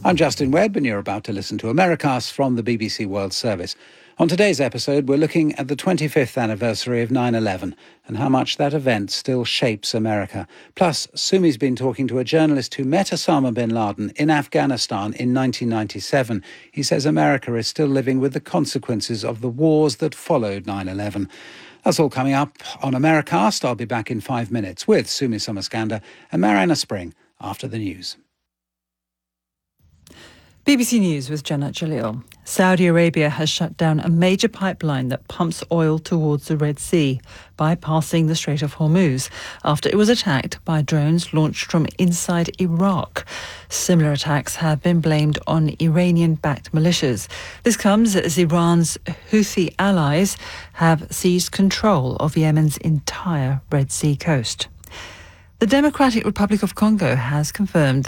I'm Justin Webb, and you're about to listen to Americast from the BBC World Service. On today's episode, we're looking at the 25th anniversary of 9/11 and how much that event still shapes America. Plus, Sumi's been talking to a journalist who met Osama bin Laden in Afghanistan in 1997. He says America is still living with the consequences of the wars that followed 9/11. That's all coming up on Americast. I'll be back in 5 minutes with Sumi Somaskanda and Mariana Spring after the news. BBC News with Jannat Jalil. Saudi Arabia has shut down a major pipeline that pumps oil towards the Red Sea, bypassing the Strait of Hormuz, after it was attacked by drones launched from inside Iraq. Similar attacks have been blamed on Iranian-backed militias. This comes as Iran's Houthi allies have seized control of Yemen's entire Red Sea coast. The Democratic Republic of Congo has confirmed